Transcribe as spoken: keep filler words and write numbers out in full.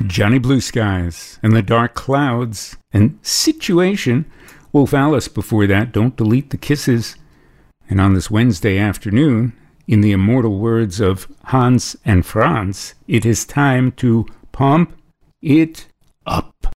Johnny Blue Skies and the Dark Clouds and Situation. Wolf Alice before that, Don't Delete the Kisses. And on this Wednesday afternoon, in the immortal words of Hans and Franz, it is time to pump it